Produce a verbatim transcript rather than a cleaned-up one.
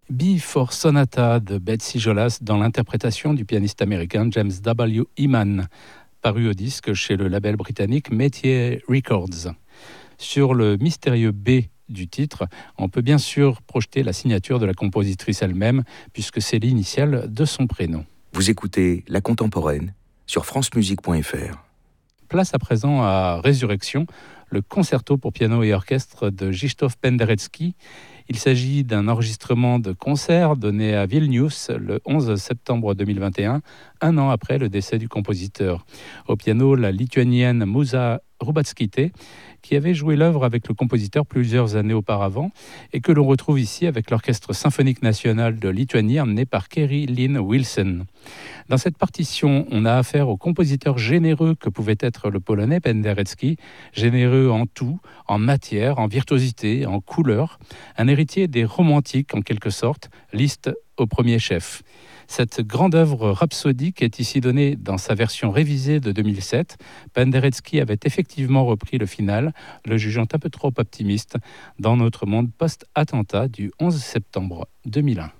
B for Sonata de Betsy Jolas dans l'interprétation du pianiste américain James W. Eman, paru au disque chez le label britannique Métier Records. Sur le mystérieux B du titre, on peut bien sûr projeter la signature de la compositrice elle-même, puisque c'est l'initiale de son prénom. Vous écoutez La Contemporaine sur france musique point f r. Place à présent à Résurrection, le concerto pour piano et orchestre de Krzysztof Penderecki. Il s'agit d'un enregistrement de concert donné à Vilnius le onze septembre deux mille vingt et un, un an après le décès du compositeur. Au piano, la lituanienne Musa Rubackytė, qui avait joué l'œuvre avec le compositeur plusieurs années auparavant et que l'on retrouve ici avec l'Orchestre symphonique national de Lituanie emmené par Kerry Lynn Wilson. Dans cette partition, on a affaire au compositeur généreux que pouvait être le Polonais Penderecki, généreux en tout, en matière, en virtuosité, en couleur, un héritier des romantiques en quelque sorte, Liszt au premier chef. Cette grande œuvre rhapsodique est ici donnée dans sa version révisée de deux mille sept. Penderecki avait effectivement repris le final, le jugeant un peu trop optimiste dans notre monde post-attentat du onze septembre deux mille un.